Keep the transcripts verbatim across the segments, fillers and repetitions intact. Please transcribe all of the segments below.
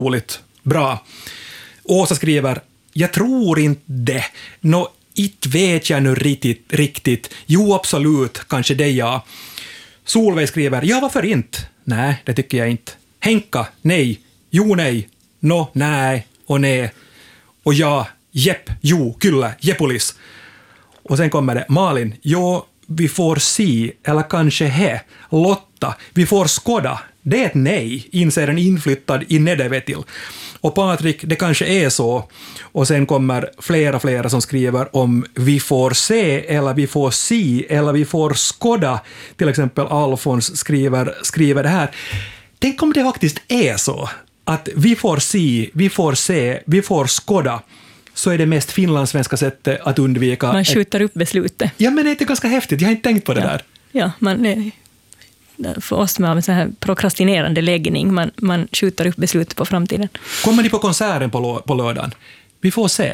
roligt. Bra. Åsa skriver, jag tror inte det. Nå, inte vet jag nu riktigt, riktigt. Jo, absolut, kanske det ja. Solveig skriver, ja varför inte? Nej, det tycker jag inte. Henka, nej. Jo, nej. Nå, nej och nej. Och ja, jepp, jo, kyllä, jeppulis. Och sen kommer det, Malin, jo, vi får se, eller kanske he. Lotta, vi får skåda. Det är ett nej, inser en inflyttad i Nedevetil. Och Patrik, det kanske är så. Och sen kommer flera, flera som skriver om vi får se, eller vi får se, eller vi får skåda. Till exempel Alfons skriver, skriver det här. Tänk om det faktiskt är så, att vi får se, vi får se, vi får skåda. Så är det mest finlandssvenska sättet att undvika... Man skjuter ett... upp beslutet. Ja, men det är inte ganska häftigt. Jag har inte tänkt på det ja. där. Ja, man... Nej. För oss med en sån här prokrastinerande läggning, man, man skjuter upp beslutet på framtiden. Kommer ni på konserten på, på lördagen? Vi får se.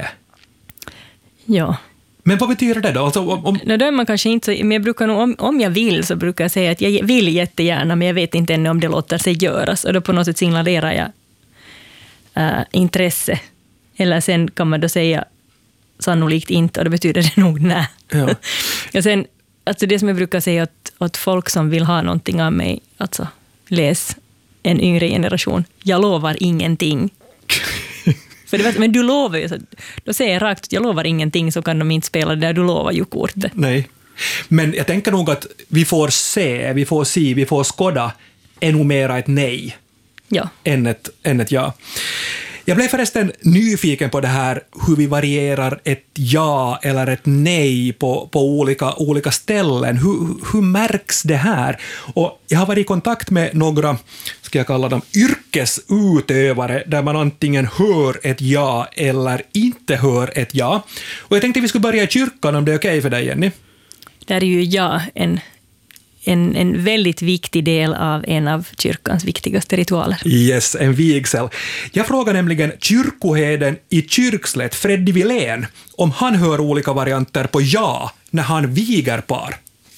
Ja. Men vad betyder det då? Alltså, om, om... No, då är man kanske inte så, men jag brukar nog, om, om jag vill så brukar jag säga att jag vill jättegärna, men jag vet inte ännu om det låter sig göras. Och då på något sätt signalerar jag äh, intresse. Eller sen kan man då säga sannolikt inte, och det betyder det nog nej. Ja. Och sen, alltså det som jag brukar säga åt, åt folk som vill ha någonting av mig, alltså läs en yngre generation. Jag lovar ingenting. För det, men du lovar ju, så då säger jag rakt att jag lovar ingenting, så kan de inte spela det där du lovar ju kortet. Nej. Men jag tänker nog att vi får se, vi får se, vi får skåda är nog mera ett nej ja. än, ett, än ett ja. Jag blev förresten nyfiken på det här hur vi varierar ett ja eller ett nej på, på olika, olika ställen. Hur, hur märks det här? Och jag har varit i kontakt med några, ska jag kalla dem, yrkesutövare där man antingen hör ett ja eller inte hör ett ja. Och jag tänkte att vi skulle börja i kyrkan, om det är okej för dig, Jenny. Där är ju ja en... En, en väldigt viktig del av en av kyrkans viktigaste ritualer. Yes, en vigsel. Jag frågar nämligen kyrkoheden i Kyrkslätt, Freddy Wilén, om han hör olika varianter på ja när han viger par.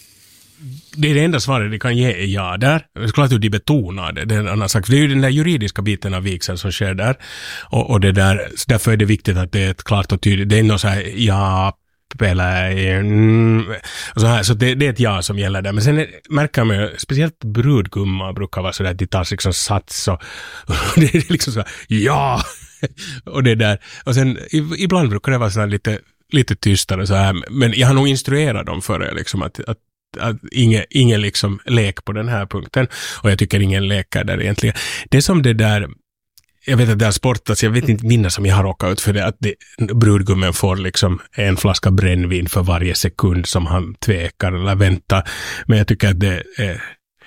Det är det enda svaret de kan ge är ja där. Jag skulle att de betonar det. Det är, en annan sak. Det är ju den där juridiska biten av vigseln som sker där. Och, och det där, därför är det viktigt att det är ett klart och tydligt. Det är något så här ja... eller mm, så, här, så det, det är ett ja som gäller där. Men sen är, märker man ju, speciellt brudgumma brukar vara så där att de tar liksom sats och, och det är liksom så här, ja och det där. Och sen ibland brukar det vara så här lite, lite tystare så här. Men jag har nog instruerat dem för det liksom att, att att ingen, ingen liksom lek på den här punkten, och jag tycker ingen lekar där egentligen. Det är som det där, jag vet att det har sportats, jag vet inte minna som jag har råkat ut för det, att det, brudgummen får liksom en flaska brännvin för varje sekund som han tvekar eller väntar. Men jag tycker att det är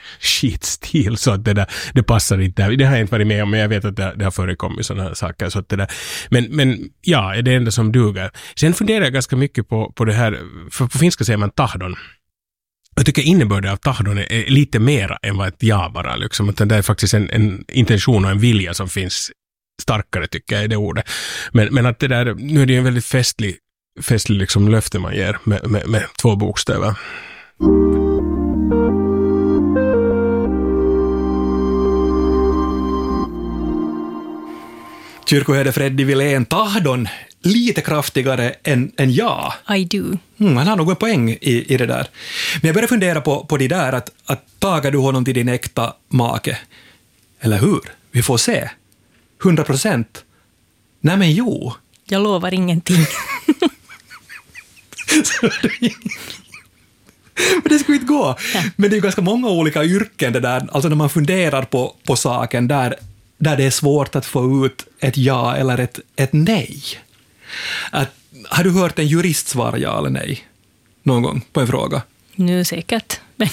skitstil, så att det där, det passar inte. Det har jag inte varit med om, men jag vet att det, det har förekommit sådana här saker. Så att det där. Men, men ja, är det enda som duger. Sen funderar jag ganska mycket på, på det här, för på finska säger man tahdon. Jag tycker innebörden av tahdon är lite mer än vad ett ja bara. Liksom. Att det är faktiskt en, en intention och en vilja som finns starkare, tycker jag, i det ordet. Men, men att det där, nu är det en väldigt festlig, festlig liksom löfte man ger med, med, med två bokstäver. Kyrkoherde Freddy Wilén, tahdon lite kraftigare än, än ja. I do. Mm, han har nog en poäng i, i det där. Men jag börjar fundera på, på det där att, att tagar du honom till din äkta make? Eller hur? Vi får se. Hundra procent. Nej men jo. Jag lovar ingenting. Men det skulle inte gå. Ja. Men det är ju ganska många olika yrken det där. Alltså när man funderar på, på saken där, där det är svårt att få ut ett ja eller ett, ett nej. Att, har du hört en jurist svara ja eller nej någon gång på en fråga? Nu säkert, men...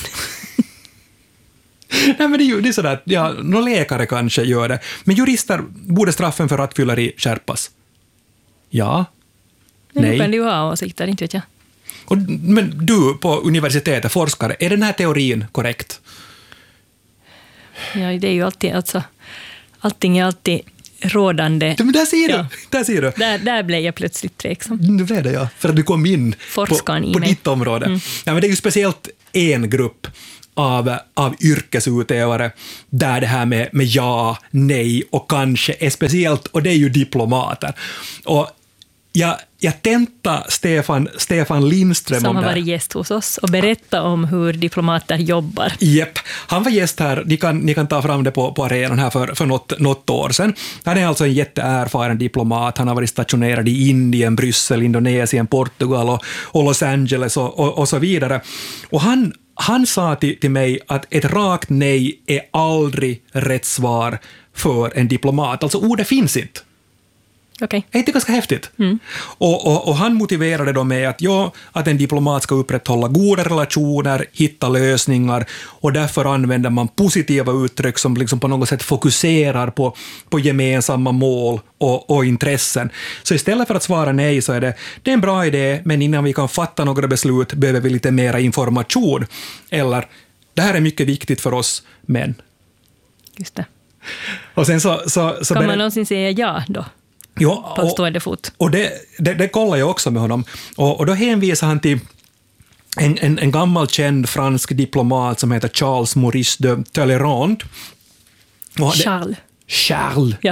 Nej, men det är ju det är sådär att ja, någon läkare kanske gör det. Men jurister, borde straffen för rattfylleri skärpas? Ja? Nej? Nej? Nu kan du ha åsikter, inte vet jag. Och, men du på universitetet, forskare, är den här teorin korrekt? Ja, det är ju alltid, alltså, allting är alltid rådande. Men där ser du, ja. där ser du. Där, där blev jag plötsligt tveksam. Nu blev det, ja, för att du kom in på, på ditt område. Mm. Ja, men det är ju speciellt en grupp av, av yrkesutövare där det här med, med ja, nej och kanske är speciellt, och det är ju diplomater. Och jag, jag tenta Stefan, Stefan Lindström som om har det. varit gäst hos oss och berätta om hur diplomater jobbar. Jepp, han var gäst här, ni kan, ni kan ta fram det på, på arenan här för, för något, något år sedan. Han är alltså en jätteerfaren diplomat, han har varit stationerad i Indien, Bryssel, Indonesien, Portugal och, och Los Angeles och, och, och så vidare. Och han, han sa till, till mig att ett rakt nej är aldrig rätt svar för en diplomat. Alltså ordet finns inte. Okay. Är inte ganska häftigt? Mm. Och, och, och han motiverade då med att, ja, att en diplomat ska upprätthålla goda relationer, hitta lösningar, och därför använder man positiva uttryck som liksom på något sätt fokuserar på, på gemensamma mål och, och intressen. Så istället för att svara nej så är det, det är en bra idé, men innan vi kan fatta några beslut behöver vi lite mera information. Eller, det här är mycket viktigt för oss, men... Just det. Och sen så, så, så kan ber- man någonsin säga ja då? Ja, på stående fot. Och det, det, det kollar jag också med honom. Och, och då hänvisar han till en, en, en gammal känd fransk diplomat som heter Charles Maurice de Talleyrand. Och det, Charles. Charles. Ja.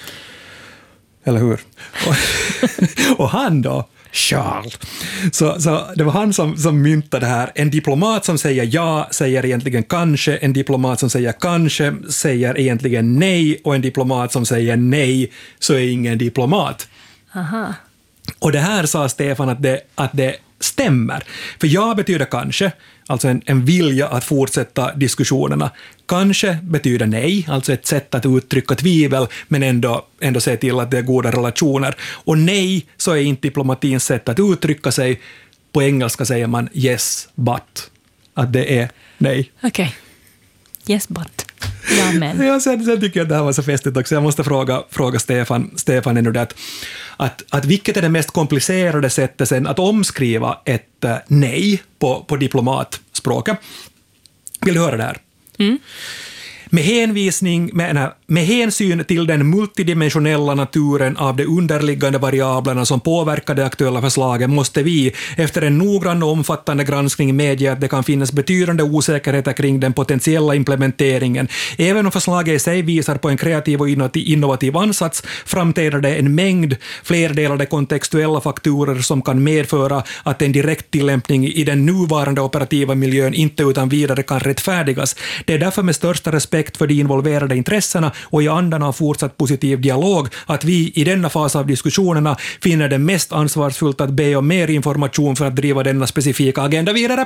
Eller hur? Och, och han då, Charles. Så, så det var han som, som myntade det här. En diplomat som säger ja säger egentligen kanske, en diplomat som säger kanske säger egentligen nej, och en diplomat som säger nej så är ingen diplomat. Aha. Och det här sa Stefan att det, att det stämmer. För ja betyder kanske, alltså en, en vilja att fortsätta diskussionerna. Kanske betyder nej, alltså ett sätt att uttrycka tvivel, men ändå, ändå se till att det är goda relationer. Och nej, så är inte diplomatins sätt att uttrycka sig. På engelska säger man yes, but. Att det är nej. Okej. Okay. Yes, but. Ja, men. Ja, sen, sen tycker jag att det här var så festligt också. Jag måste fråga, fråga Stefan, Stefan ännu det att, att, att vilket är det mest komplicerade sättet sen att omskriva ett uh, nej på, på diplomatspråket. Vill du höra det här? Mm. Med, hänvisning, med, nej, med hänsyn till den multidimensionella naturen av de underliggande variablerna som påverkar det aktuella förslaget måste vi efter en noggrann och omfattande granskning medge att det kan finnas betydande osäkerheter kring den potentiella implementeringen. Även om förslaget i sig visar på en kreativ och innovativ ansats framträder det en mängd flerdelade kontextuella faktorer som kan medföra att en direkt tillämpning i den nuvarande operativa miljön inte utan vidare kan rättfärdigas. Det är därför med största respekt för de involverade intressena och i andan av fortsatt positiv dialog att vi i denna fas av diskussionerna finner det mest ansvarsfullt att be om mer information för att driva denna specifika agenda vidare.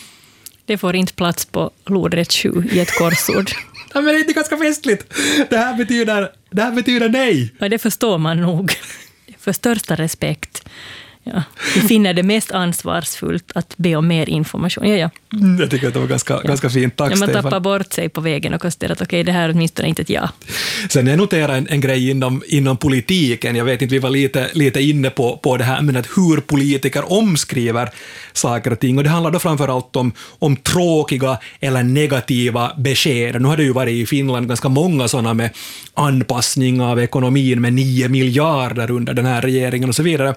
Det får inte plats på lodrätt sju i ett korsord. Ja, men det är inte ganska festligt. Det här betyder, det här betyder nej. Ja, det förstår man nog. För största respekt. Ja. Vi finner det mest ansvarsfullt att be om mer information. Ja, ja. Jag tycker att det var ganska, ja. ganska fint. Tack, ja, man Stefan. tappar bort sig på vägen och konstaterar att okej, okay, det här är åtminstone inte ett ja. Sen jag noterar en, en grej inom, inom politiken. Jag vet inte, vi var lite, lite inne på, på det här, men att hur politiker omskriver saker och ting. Och det handlar då framförallt om, om tråkiga eller negativa besked. Nu har det ju varit i Finland ganska många sådana med anpassning av ekonomin med nio miljarder under den här regeringen och så vidare.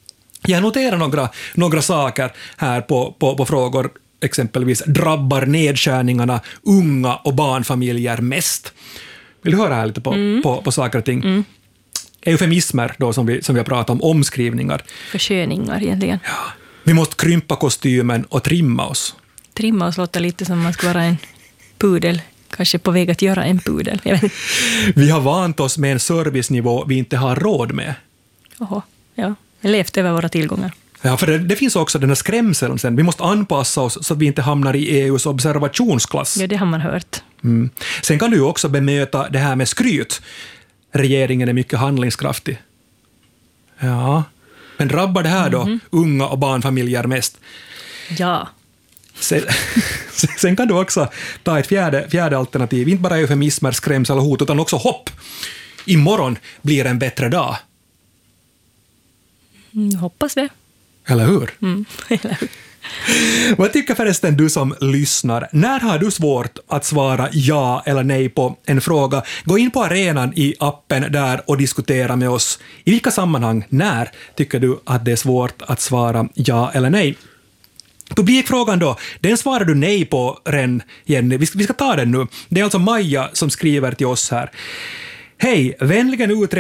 Jag noterar några, några saker här på, på, på frågor, exempelvis drabbar nedskärningarna unga och barnfamiljer mest. Vill du höra här lite på, mm. på, på saker och ting? Mm. Eufemismer då som vi, som vi har pratat om, omskrivningar. Försköningar egentligen. Ja. Vi måste krympa kostymen och trimma oss. Trimma oss låter lite som man ska vara en pudel. Kanske på väg att göra en pudel. Vi har vant oss med en servicenivå vi inte har råd med. Oho, ja. Levt över våra tillgångar. Ja, för det, det finns också den här skrämseln sen. Vi måste anpassa oss så att vi inte hamnar i E U:s observationsklass. Ja, det har man hört. Mm. Sen kan du ju också bemöta det här med skryt. Regeringen är mycket handlingskraftig. Ja, men drabbar det här då mm-hmm. unga och barnfamiljer mest? Ja. Sen, sen kan du också ta ett fjärde, fjärde alternativ. Inte bara eufemismer, skrämsel och hot, utan också hopp. Imorgon blir en bättre dag. Mm, hoppas det. Eller hur? Mm, eller hur? Vad tycker förresten du som lyssnar? När har du svårt att svara ja eller nej på en fråga? Gå in på arenan i appen där och diskutera med oss. I vilka sammanhang, när tycker du att det är svårt att svara ja eller nej? Publikfrågan då, den svarar du nej på, Ren, Jenny. Vi ska, vi ska ta den nu. Det är alltså Maja som skriver till oss här. Hej, vänligen utreda